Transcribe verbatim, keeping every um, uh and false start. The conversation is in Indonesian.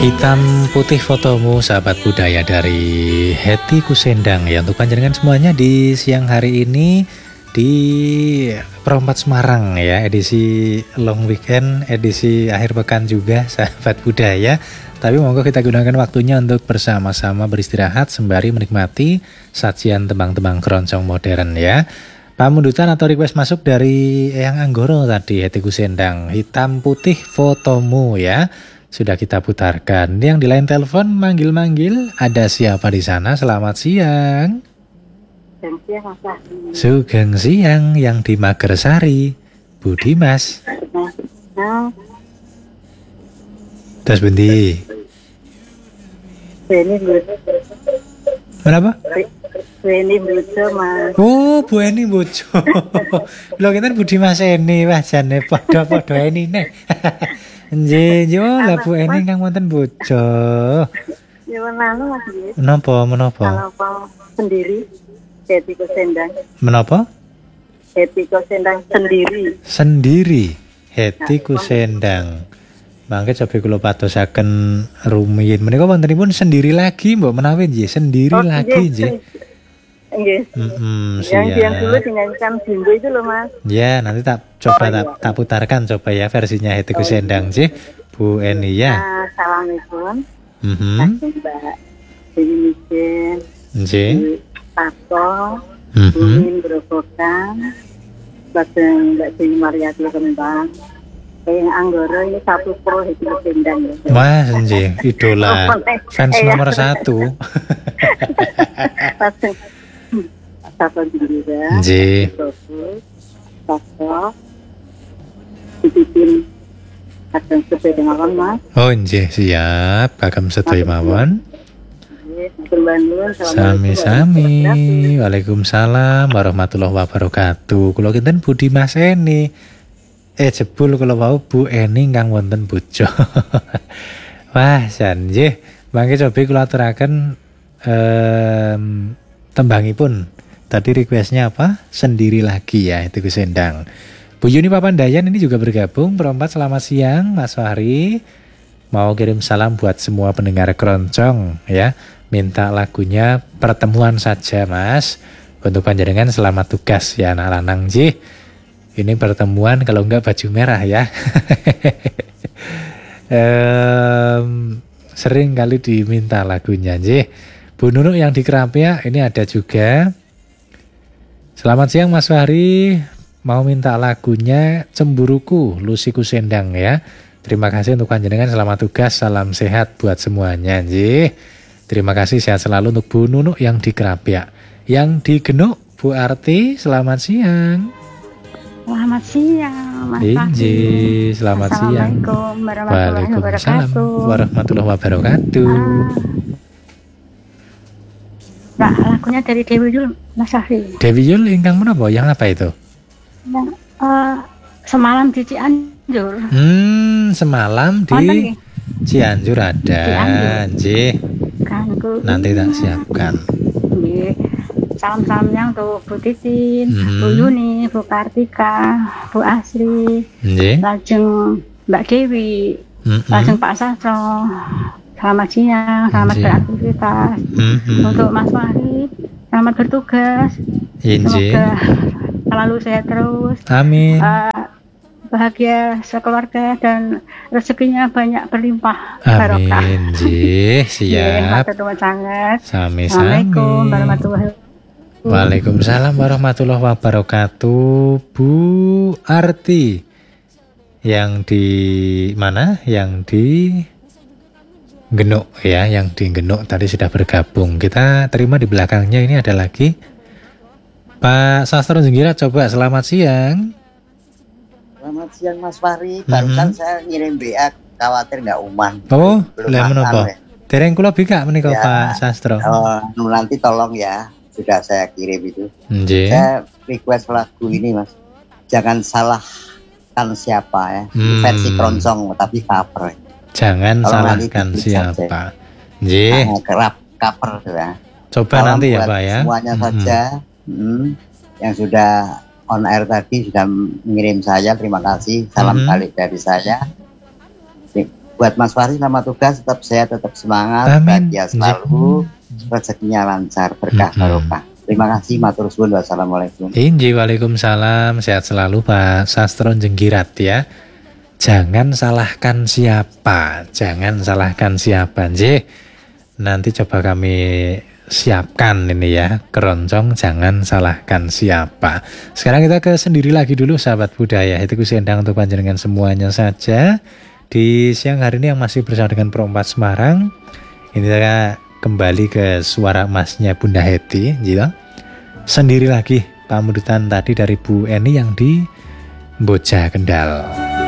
Hitam putih fotomu, sahabat budaya dari Hetty Kusendang ya, untuk panjenengan semuanya di siang hari ini di Perempat Semarang ya, edisi long weekend, edisi akhir pekan juga sahabat budaya. Tapi monggo kita gunakan waktunya untuk bersama-sama beristirahat sembari menikmati sajian tembang-tembang keroncong modern ya. Pamundutan atau request masuk dari Eyang Anggoro tadi, Hetty Kusendang, hitam putih fotomu ya. Sudah kita putarkan. Yang di line telepon manggil-manggil, ada siapa di sana? Selamat siang. Sugeng siang, Mas. Sugeng siang yang di Magersari, Bu Dimas. Nah, Terus Bundi. ini Bojo. Kenapa? Ini Bojo, Mas. Oh, Bu Eni Bojo. Lho kita Bu Dimas Eni wah jane padha-padha Eni nih. Nggih, yo lah Bu Eni kang wonten bojo. Ya menawa Mas nggih. Menapa, menapa? Kalau sendiri Hetty Kusendang. Menapa? Hetty Kusendang sendiri. Sendiri. Hetty Kusendang. Mangke coba kula padosaken rumiyin. Menika wontenipun sendiri lagi, Mbok menawi nggih, sendiri Oh, lagi nggih. Nggih. Heeh, Yang yang dulu siap. dinyanyikan Jumbo itu loh, Mas. Ya, nanti tak coba Oh, tak, iya. tak putarkan coba ya versinya Hetty Kusendang nggih, Bu Eni ya. Nah, Assalamualaikum. Mhm. Kasih Mbak Dewi Mijen, Nggih. Tato, Mhm. Bumin Berobokan, Lajeng Mbak Dewi Mariati Kembang. Yang Anggoro ini satu pro Hetty Kusendang ya. Wah, nggih, idola fans Iya. nomor satu. Lajeng Tato Jindira, Nggih. Tato, ditipin Lajeng sepeda mawon Mas. Oh, nggih, siap. Kagem sedaya mawon. Sami-sami. Waalaikumsalam warahmatullahi wabarakatuh. Kula kinten Bu Dimas Eni. Eh jebul kula wau Bu Eni kang wonten bojo. Wah, jan nggih. Mangke coba kula aturaken em tembangipun. Tadi requestnya apa? Sendiri lagi ya, itu Kusendang. Bu Yuni Papandayan ini juga bergabung. Perempat, selamat siang Mas Fahri. Mau kirim salam buat semua pendengar keroncong ya. Minta lagunya Pertemuan saja Mas. Untuk panjenengan selamat tugas ya anak lanang nggih. Ini pertemuan kalau enggak baju merah ya. um, sering kali diminta lagunya nggih. Bu Nunuk yang di Kerapia ini ada juga. Selamat siang Mas Fahri. Mau minta lagunya Cemburuku Lucy Kusendang ya. Terima kasih untuk panjenengan, selamat tugas, salam sehat buat semuanya nggih. Terima kasih, sehat selalu untuk Bu Nunuk yang di Kerapia. Yang di Genuk Bu Arti, selamat siang. Selamat siang, Mas Inji, selamat siang. Assalamualaikum warahmatullahi Waalaikumsalam wabarakatuh. warahmatullahi wabarakatuh. Nah, lagunya dari Dewi Yul, Mas Fahri. Dewi Yul ingkang menapa? Yang apa itu? Yang eh, semalam di Cianjur. Hmm, semalam Wonten di nggih, Cianjur ada, Cianjur. nggih. ganggu. Nanti tak siapkan. Nggih. Salam-salamnya untuk Bu Titin, Mhm. Bu Yuni, Bu Kartika, Bu Asri, Nggih. lajeng Mbak Dewi, Mm-mm. lajeng Pak Sastro. Selamat siang, selamat Nggih. beraktivitas. Mhm. Untuk Mas Fahri, selamat bertugas. Inji. Semoga selalu sehat terus, Amin. eh, bahagia sekeluarga dan rezekinya banyak berlimpah barokah. Amin. Nggih, Nggih, siap. matur nuwun sangat. Sami-sami. Assalamualaikum warahmatullahi wabarakatuh. Waalaikumsalam warahmatullahi wabarakatuh. Bu Arti yang di mana? Yang di Genuk ya, yang di Genuk tadi sudah bergabung. Kita terima di belakangnya ini ada lagi Pak Sastro Jenggira, coba selamat siang. Selamat siang Mas Fahri, barusan Mhm. saya ngirim B A, khawatir nggak uman. Oh, Belum lah makan, menapa? ya. Dereng kula bika menika Ya. Pak Sastro. Oh, nanti tolong ya, sudah saya kirim itu. Nggih. Saya request lagu ini Mas, jangan salahkan siapa ya, Hmm. versi keroncong tapi cover. Jangan Tolong nanti salahkan diklik siapa. Nggih. Nah, kerap cover tuh ya. Coba Salam nanti ya buat Pak ya. semuanya Mhm. saja, hmm, yang sudah on air tadi sudah mengirim saya, terima kasih. Salam Mhm. balik dari saya. buat Mas Fahri selamat tugas, tetap sehat, tetap semangat, Amin. bahagia selalu, rezekinya lancar, berkah Mm-mm. barokah. Terima kasih, matur suwun, wassalamualaikum. Inji, waalaikumsalam, sehat selalu Pak Sastro Jenggirat ya. Jangan salahkan siapa, jangan salahkan siapa. Nggih, nanti coba kami siapkan ini ya, keroncong jangan salahkan siapa. Sekarang kita ke sendiri lagi dulu sahabat budaya. Itu kusendang untuk panjenengan semuanya saja. Di siang hari ini yang masih bersama dengan Pro empat Semarang. Ini saya kembali ke suara emasnya Bunda Heti, gitu. Sendiri lagi pamudutan tadi dari Bu Eni yang di Boja Kendal.